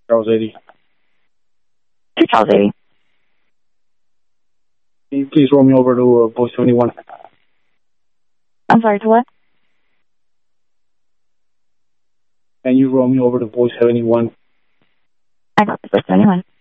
Charles 80. To Charles 80. Can you please roll me over to Boy 71? I'm sorry, to what? Can you roll me over to Boy 71? I got the Boy 71.